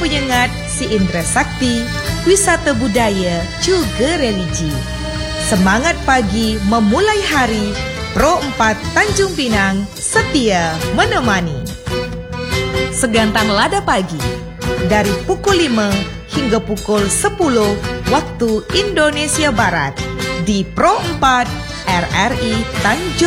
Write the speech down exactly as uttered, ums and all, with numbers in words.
penyengat si Indra Sakti, wisata budaya juga religi. Semangat pagi memulai hari, Pro empat Tanjung Pinang setia menemani. Segantang lada pagi, dari pukul lima hingga pukul sepuluh waktu Indonesia Barat, di Pro empat R R I Tanjung